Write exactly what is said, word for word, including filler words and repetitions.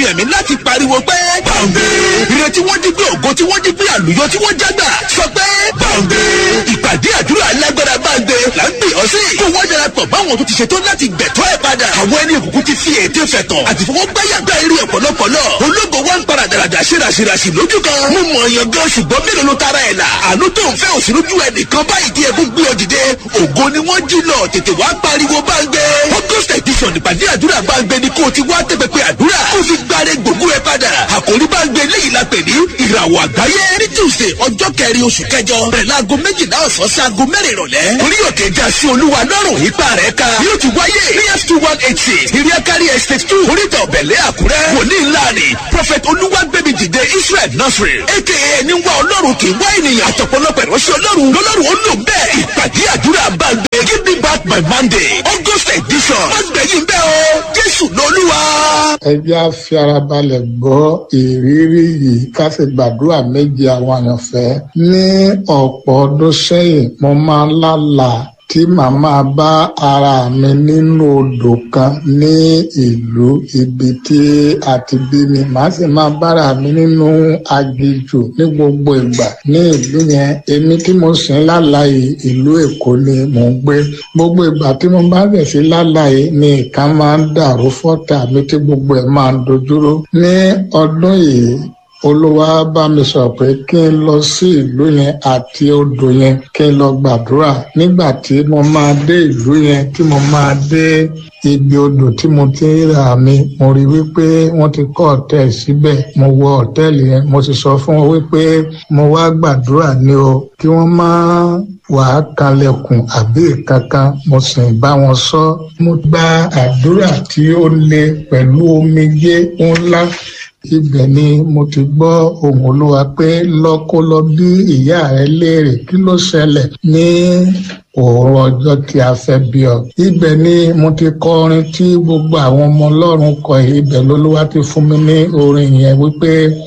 ẹ̀mí láti pariwo pé bàǹdé. ìrètí wọ́n jí gbé ògo tí wọ́n jí gbé àlùyọ tí wọ́n jágbà sọ pé bàǹdé. ìpàdé àdúrà alágbára bàǹdé là ń gbé ọ sí. kó wọ́n darapọ̀ báwọn tó ti ṣetán láti gbẹ̀tọ́ ẹ̀ padà. àwọn ẹni òkùnkùn ti fi ète fẹ̀tọ̀ àti fọwọ́gbáyàgbá eré ọ̀pọ̀lọpọ̀lọ. ológo wa ń para dàràdà ṣírasírasì lójú kan. mo mọ̀ ọ̀yàn gan ṣùgbọ́n mélòó ló tara ẹ̀ là. àánú tó ń fẹ́ òsínújú ẹnìkan báyìí tí ẹkún gbé ọ dìde. ògo ni wọ́n jí lọ tètè wá pariwo bàǹdé. august edition ìpàdé àdúrà bàǹdé ni kó o ti wá tẹ́pẹ́pẹ́ àdúrà. kó o fi gbáre gbògbó ẹ padà. àkòrí bàǹdé léyìí la pè ní ìràwọ̀ àgbáyé. ní tuesday ọjọ́ kẹrin oṣù kẹjọ bẹ̀rẹ̀ láago méjìlá ọ̀sán sí aago mẹ́rin ìrọ̀lẹ́. orí òkè já sí olúwa lọ́rùn ipa rẹ̀ ká. yóò ti wáyé ní f two one eight six ìrìákárí estate two oríta ọ̀bẹ̀lẹ̀ àkúrẹ́. wòlíì ńlá ni prophet olúwàgbẹ̀mí dìde israel nasiri aka ẹni wá ọlọ́run kì í wá ènìyàn àtọ̀pọ̀lọpọ̀ ìránṣẹ́ ọlọ́run lọ́lọ́run ó lò bẹ́ẹ̀. ìpàdé àdúrà bàǹdé give me back my monday august edition. wọ́n gbẹ̀yìn bẹ́ẹ̀ o jésù lọ́lúwa. ẹ jẹ́ á fi ara balẹ̀ gbọ́ ìrírí yìí ká sì gbàdúrà méje àwọn àyànfẹ́. ní ọ̀pọ̀ ọdún sẹ́yìn mo máa ń lálàá tí màmá bá ara mi nínú odò kan ní ìlú ibi tí a ti bí mi. màá sì máa bára mi nínú aginjù ní gbogbo ìgbà ní ìlú yẹn. èmi tí mo sì ń lálàyé ìlú èkó ni mò ń gbé. gbogbo ìgbà tí mo bá bẹ̀ sí lálàyé ni nǹkan máa ń dàrú fọ́tà mi tí gbogbo ẹ̀ máa ń dojúrú. ní ọdún yìí olúwa bá mi sọ pé kí n lọ sí ìlú yẹn àti odò yẹn kí n lọ gbàdúrà. nígbà tí mo máa dé ìlú yẹn tí mo máa dé ibi odò tí mo ti ń rà mí mo rí wípé wọ́n ti kọ́ hòtẹ́ẹ̀lì síbẹ̀. mo wọ hòtẹ́ẹ̀lì yẹn mo sì sọ fún wọn wípé mo wá gbàdúrà ní o kí wọ́n máa wàá kanlẹ̀kùn àbí kankan. mo sì bá wọn sọ. mo gba àdúrà tí ó le pẹ̀lú omijé ńlá. ibẹ̀ ni mo ti gbọ́ ohùn olúwa pé lọ kó lọ bí ìyá rẹ léèrè kí ló ṣẹlẹ̀ ní òòrùn ọjọ́ tí a fẹ́ bí ọ. ibẹ̀ ni mo ti kọ orin tí gbogbo àwọn ọmọ ọlọ́run kọ. ibẹ̀ lolúwa ti fún mi ní orin yẹn wípé